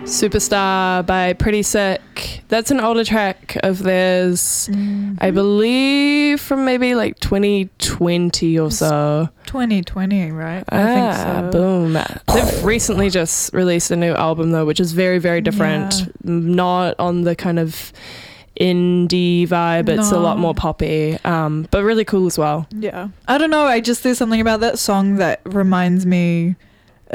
Superstar by Pretty Sick. That's an older track of theirs, I believe from maybe like 2020 or so. 2020, right? I think so. Boom. They've recently just released a new album though, which is very, very different. Yeah. Not on the kind of indie vibe. It's a lot more poppy, but really cool as well. Yeah. I don't know. There's something about that song that reminds me